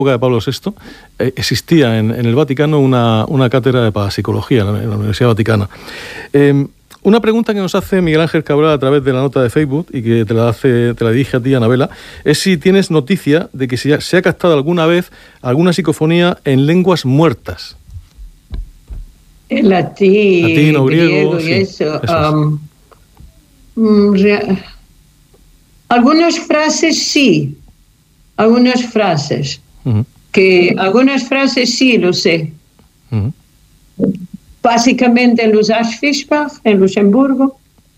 época de Pablo VI, existía en el Vaticano una cátedra de parapsicología en la Universidad Vaticana. Una pregunta que nos hace Miguel Ángel Cabral a través de la nota de Facebook y que te la dije a ti, Anabela, es si tienes noticia de que se ha captado alguna vez alguna psicofonía en lenguas muertas. En latín o griego y eso. Algunas frases sí, algunas frases. Uh-huh. Algunas frases sí lo sé. Uh-huh. Básicamente en los Archfischbach, en Luxemburgo,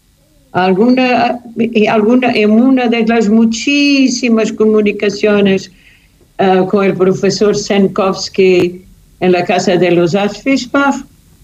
en una de las muchísimas comunicaciones con el profesor Senkowski en la casa de los Archfischbach.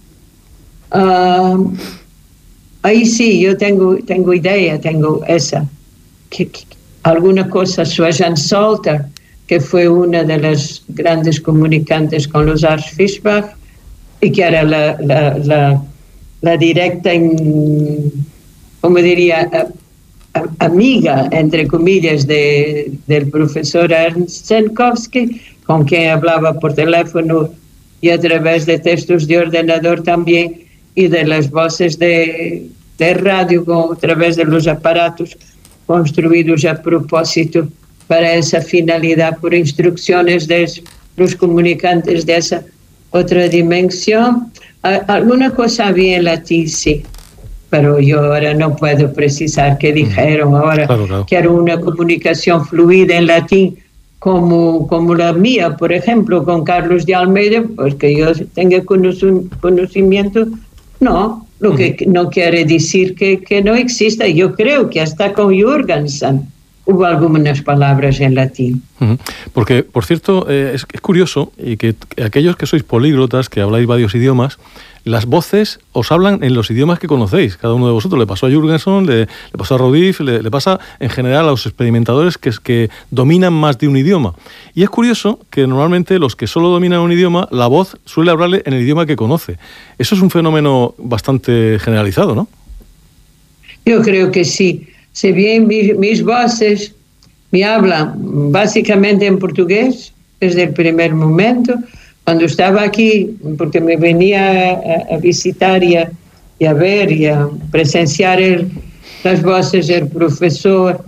Ahí sí, yo tengo idea, tengo esa. Que alguna cosa, Susan Salter, que fue una de las grandes comunicantes con los Archfischbach, y que era la directa, como diría, amiga, entre comillas, del profesor Ernst Senkowski, con quien hablaba por teléfono y a través de textos de ordenador también, y de las voces de radio a través de los aparatos construidos a propósito para esa finalidad por instrucciones de los comunicantes de esa otra dimensión. Alguna cosa había en latín, sí, pero yo ahora no puedo precisar qué dijeron ahora. Claro. Que era una comunicación fluida en latín como la mía, por ejemplo, con Carlos de Almeida, pues que yo tenga conocimiento, no, lo que no quiere decir que no exista. Yo creo que hasta con Jürgensen hubo algunas palabras en latín. Porque, por cierto, es curioso y que aquellos que sois políglotas, que habláis varios idiomas, las voces os hablan en los idiomas que conocéis. Cada uno de vosotros. Le pasó a Jürgensen, le pasó a Rodif, le pasa en general a los experimentadores que dominan más de un idioma. Y es curioso que normalmente los que solo dominan un idioma, la voz suele hablarle en el idioma que conoce. Eso es un fenómeno bastante generalizado, ¿no? Yo creo que sí. Si bien mis voces me hablan básicamente en portugués desde el primer momento, cuando estaba aquí, porque me venía a visitar y a ver y a presenciar las voces del profesor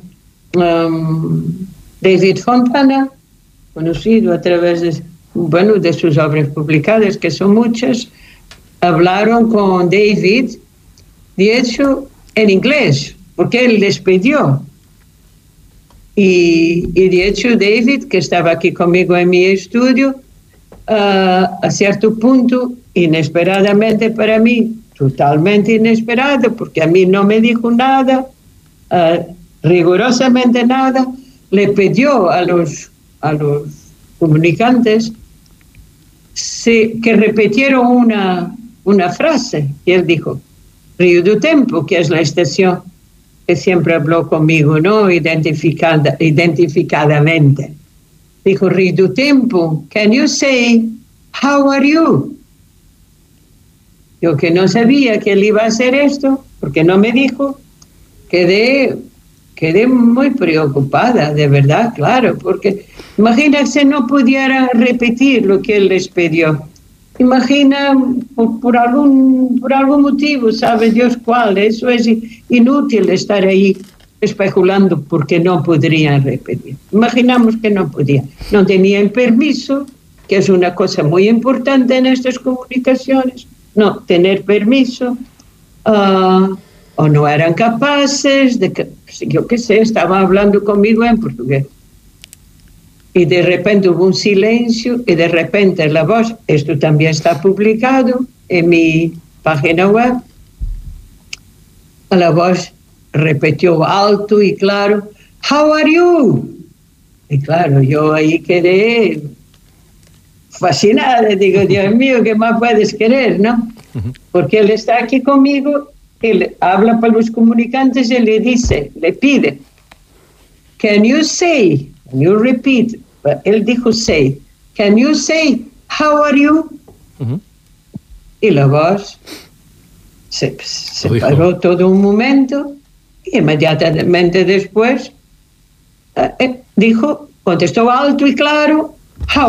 David Fontana, conocido a través de sus obras publicadas, que son muchas, hablaron con David, de hecho, en inglés, porque él les pidió. Y de hecho David, que estaba aquí conmigo en mi estudio, a cierto punto, inesperadamente para mí, totalmente inesperado, porque a mí no me dijo nada, rigurosamente nada, le pidió a los comunicantes que repitieron una frase, y él dijo, Río do Tempo, que es la estación que siempre habló conmigo, ¿no? Identificadamente. Dijo, Río do Tempo, can you say, how are you? Yo que no sabía que él iba a hacer esto, porque no me dijo, quedé muy preocupada, de verdad, claro, porque imagina si no pudiera repetir lo que él les pidió. Imagina, por algún motivo, sabe Dios cuál, eso es inútil estar ahí especulando porque no podrían repetir. Imaginamos que no podían, no tenían permiso, que es una cosa muy importante en estas comunicaciones, no tener permiso, o no eran capaces de que, yo qué sé, estaban hablando conmigo en portugués. Y de repente hubo un silencio y de repente la voz, esto también está publicado en mi página web, la voz repitió alto y claro, how are you? Y claro, yo ahí quedé fascinada, digo, Dios mío, ¿qué más puedes querer, no? Porque él está aquí conmigo, él habla para los comunicantes y le dice, le pide, can you repeat? Él dijo say, can you say, how are you? Y la voz se paró todo un momento y inmediatamente después contestó alto y claro,